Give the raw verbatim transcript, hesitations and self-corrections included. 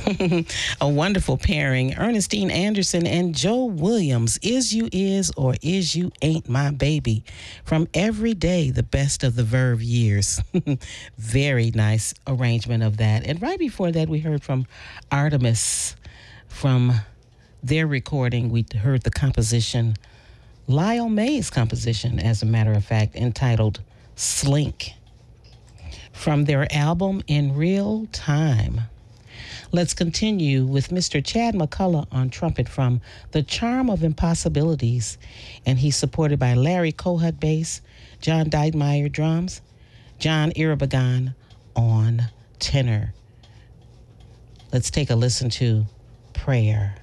A wonderful pairing. Ernestine Anderson and Joe Williams. Is You Is or Is You Ain't My Baby. From Every Day, the Best of the Verve Years. Very nice arrangement of that. And right before that, we heard from Artemis. From their recording, we heard the composition, Lyle May's composition, as a matter of fact, entitled Slink. From their album In Real Time. Let's continue with Mister Chad McCullough on trumpet from The Charm of Impossibilities, and he's supported by Larry Kohut bass, John Deitmeyer drums, John Irabagan on tenor. Let's take a listen to Prayer.